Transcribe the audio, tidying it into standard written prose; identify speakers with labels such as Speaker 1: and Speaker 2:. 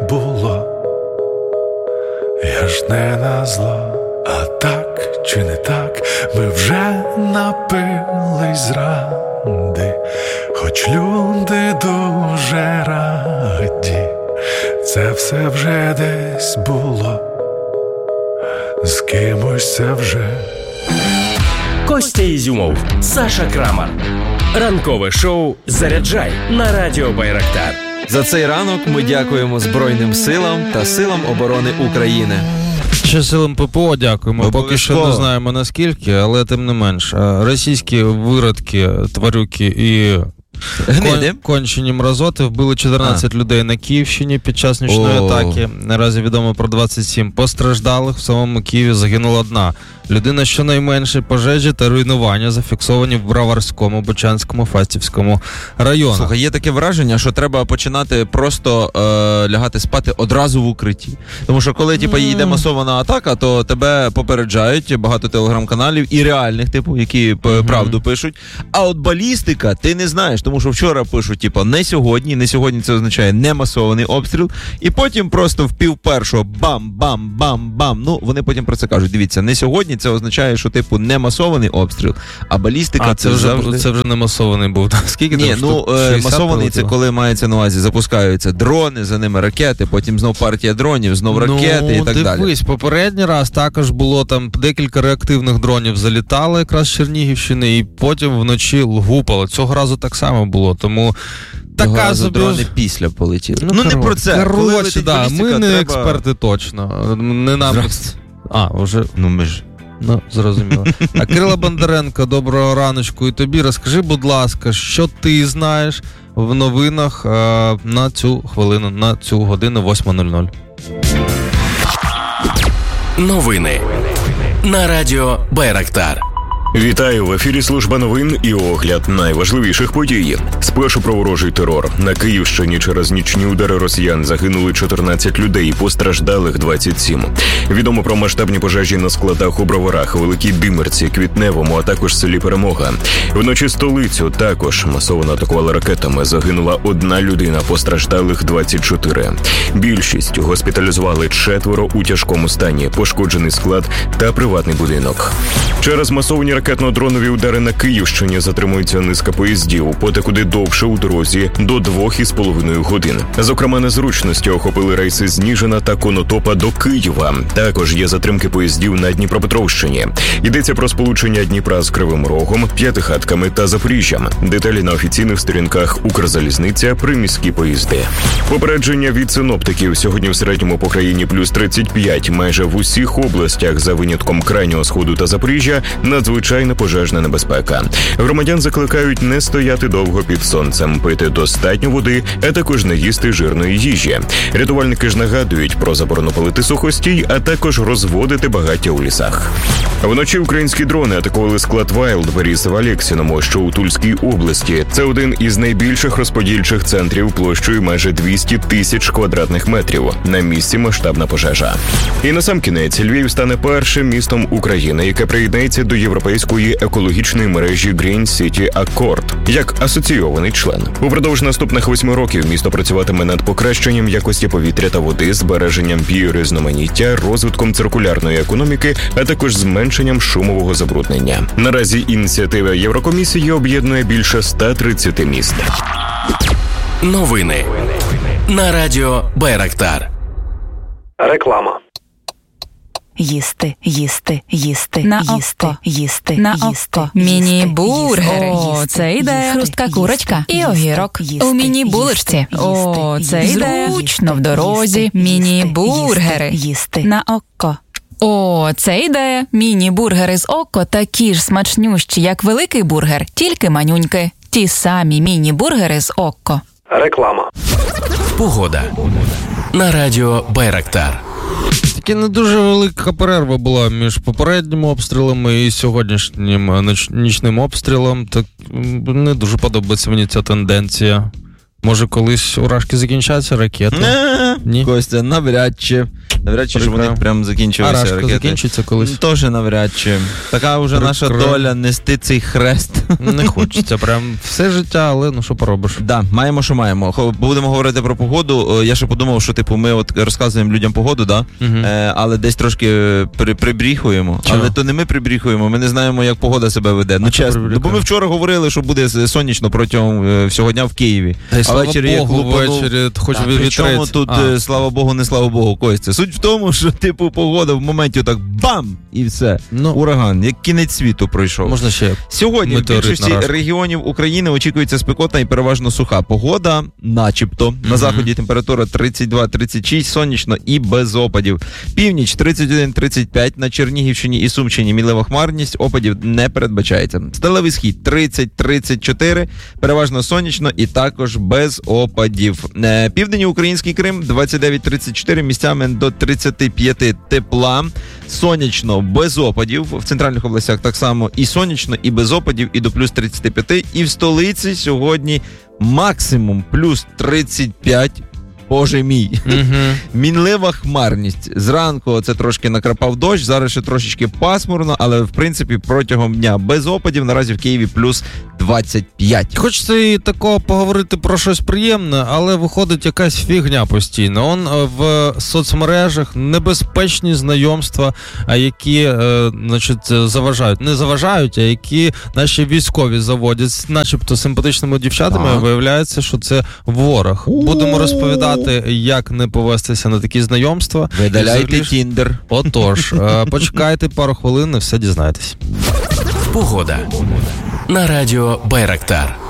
Speaker 1: було. Я ж не назло, а так чи не так, ми вже напились зради, хоч люди дуже раді, це все вже десь було, з кимось це вже.
Speaker 2: Костя Ізюмов, Саша Крамар. Ранкове шоу «Заряджай» на Радіо Байрактар.
Speaker 3: За цей ранок ми дякуємо Збройним силам та силам оборони України.
Speaker 4: Ще силам ППО дякуємо. Поки що не знаємо наскільки, але тим не менш. Російські виродки, тварюки і кончені мразоти вбили 14 людей на Київщині під час нічної атаки. Наразі відомо про 27 постраждалих. В самому Києві загинула одна людина. Щонайменше пожежі та руйнування зафіксовані в Броварському, Бучанському, Фастівському районах.
Speaker 3: Слухай, є таке враження, що треба починати просто лягати спати одразу в укритті. Тому що коли йде масована атака, то тебе попереджають багато телеграм-каналів і реальних, які правду пишуть. А от балістика ти не знаєш, тому що вчора пишуть, не сьогодні. Не сьогодні це означає не масований обстріл. І потім просто в 12:45 бам-бам-бам-бам. Ну, вони потім про це кажуть. Дивіться, не сьогодні це означає, що не масований обстріл, а балістика це
Speaker 4: вже не масований був. Скільки
Speaker 3: там штук? Масований це коли мається на увазі, запускаються дрони, за ними ракети, потім знов партія дронів, знов ракети і так далі.
Speaker 4: Дивись, попередній раз також було там декілька реактивних дронів залітали якраз з Чернігівщини і потім вночі гупало. Цього разу так само було, тому така
Speaker 3: дрони після полетіли.
Speaker 4: Ну не про це. Коротше, ми не експерти точно. Не нам. Вже.
Speaker 3: Ми ж.
Speaker 4: Зрозуміло. А Кирило Бондаренко, доброго раночку і тобі. Розкажи, будь ласка, що ти знаєш в новинах на цю хвилину, на цю годину 8:00.
Speaker 2: Новини на Радіо Байрактар.
Speaker 5: Вітаю, в ефірі служба новин і огляд найважливіших подій. Спершу про ворожий терор. На Київщині через нічні удари росіян загинули 14 людей, постраждалих 27. Відомо про масштабні пожежі на складах у Броварах, Великій Димирці, Квітневому, а також селі Перемога. Вночі столицю також масово атакували ракетами. Загинула одна людина, постраждалих 24. Більшість госпіталізували 4 у тяжкому стані, пошкоджений склад та приватний будинок. Через масовані ракетно-дронові удари на Київщині затримується низка поїздів, подекуди довше у дорозі до 2,5 годин. Зокрема, незручності охопили рейси з Ніжина та Конотопа до Києва. Також є затримки поїздів на Дніпропетровщині. Йдеться про сполучення Дніпра з Кривим Рогом, П'ятихатками та Запоріжжям. Деталі на офіційних сторінках Укрзалізниця, приміські поїзди. Попередження від синоптиків. Сьогодні в середньому по країні плюс 35. Майже в усіх областях, за винятком крайнього сходу та Запоріжжя, надзвичайна пожежна небезпека. Громадян закликають не стояти довго під сонцем, пити достатньо води, а також не їсти жирної їжі. Рятувальники ж нагадують про заборону палити сухостій, а також розводити багаття у лісах. Вночі українські дрони атакували склад Wildberries в Алєксіному, що у Тульській області. Це один із найбільших розподільчих центрів площею майже 200 тисяч квадратних метрів. На місці масштабна пожежа. І насамкінець Львів стане першим містом України, яке приєднається до європейської екологічної мережі Green City Accord як асоційований член. Упродовж наступних 8 років місто працюватиме над покращенням якості повітря та води, збереженням біорізноманіття, розвитком циркулярної економіки, а також зменшенням шумового забруднення. Наразі ініціатива Єврокомісії об'єднує більше 130 міст.
Speaker 2: Новини на Радіо Байрактар.
Speaker 6: Реклама.
Speaker 7: Їсти, їсти, їсти, на їсти, їсти, на око. Міні-бургери.
Speaker 8: О, це ідея.
Speaker 7: Хрустка курочка
Speaker 8: і огірок.
Speaker 7: У міні-булочці.
Speaker 8: О, це ідея.
Speaker 7: Зручно в дорозі. Міні-бургери.
Speaker 8: Їсти.
Speaker 7: На око. О, це ідея. Міні-бургери з око такі ж смачнющі, як великий бургер, тільки манюньки. Ті самі міні-бургери з око.
Speaker 6: Реклама.
Speaker 2: Погода на Радіо Байрактар.
Speaker 4: Таки не дуже велика перерва була між попередніми обстрілами і сьогоднішнім нічним обстрілом. Так не дуже подобається мені ця тенденція. Може, колись уражки закінчаться, ракети?
Speaker 3: Ні. Костя, навряд чи. Навряд чи ж вони прям закінчилися
Speaker 4: ракети.
Speaker 3: Рашка
Speaker 4: закінчиться колись?
Speaker 3: Теж навряд чи. Така вже наша доля нести цей хрест.
Speaker 4: Не хочеться прям все життя, але ну що поробиш.
Speaker 3: Да, маємо, що маємо. Будемо говорити про погоду. Я ще подумав, що типу ми от розказуємо людям погоду, да? Але десь трошки прибріхуємо.
Speaker 4: Чого?
Speaker 3: Але то не ми прибріхуємо, ми не знаємо, як погода себе веде. Ну чесно. Бо ми вчора говорили, що буде сонячно протягом всього дня в Києві.
Speaker 4: А ввечері як ввечері хоч вітрець.
Speaker 3: Причому тут, слава Богу, не слава Богу, Костя. Суть в тому, що типу погода в моменті так бам! І все. Ураган, як кінець світу пройшов.
Speaker 4: Можна ще
Speaker 3: сьогодні в більшості регіонів України очікується спекотна і переважно суха погода, начебто. На заході температура 32-36, сонячно і без опадів. Північ 31-35, на Чернігівщині і Сумщині мінлива хмарність, опадів не передбачається. Сталевий схід 30-34, переважно сонячно і також без опадів. Південний український Крим 29-34, місцями до 35 тепла. Сонячно, без опадів. В центральних областях так само і сонячно, і без опадів, і до плюс 35. І в столиці сьогодні максимум плюс 35. Боже мій. Мінлива хмарність. Зранку це трошки накрапав дощ, зараз ще трошечки пасмурно, але в принципі протягом дня без опадів. Наразі в Києві плюс 25.
Speaker 4: Хочеться і такого поговорити про щось приємне, але виходить якась фігня постійно. В соцмережах небезпечні знайомства, які, заважають. Не заважають, а які наші військові заводять, начебто симпатичними дівчатами, виявляється, що це ворог. Будемо розповідати, як не повестися на такі знайомства.
Speaker 3: Видаляйте Тіндер.
Speaker 4: Отож, почекайте пару хвилин і все дізнаєтесь.
Speaker 2: Погода на радіо Байрактар.